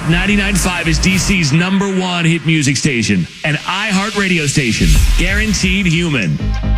99.5 is DC's #1 hit music station. An iHeart radio station. Guaranteed human.